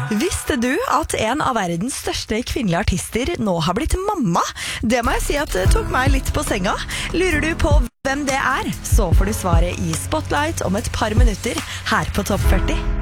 Visste du at en av verdens største kvinnelige artister nå har blitt mamma? Det må jeg si at det tok meg litt på senga. Lurer du på hvem det er, så får du svaret i Spotlight om et par minutter her på Topp 40.